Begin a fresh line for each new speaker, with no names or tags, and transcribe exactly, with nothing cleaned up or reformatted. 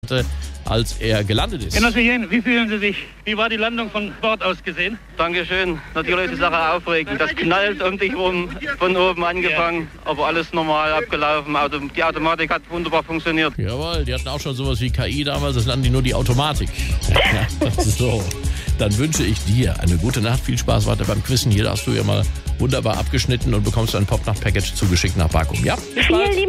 als er gelandet ist.
Genosse Jen, wie fühlen Sie sich? Wie war die Landung von Bord aus gesehen?
Dankeschön. Natürlich ist die Sache aufregend. Das knallt um dich rum, von oben angefangen, aber alles normal abgelaufen. Die Automatik hat wunderbar funktioniert.
Jawohl, die hatten auch schon sowas wie K I damals, das landen die nur die Automatik. So, dann wünsche ich dir eine gute Nacht, viel Spaß weiter beim Quizzen. Hier hast du ja mal wunderbar abgeschnitten und bekommst ein Pop-Nacht-Package zugeschickt nach Bakum. Ja, bis bald.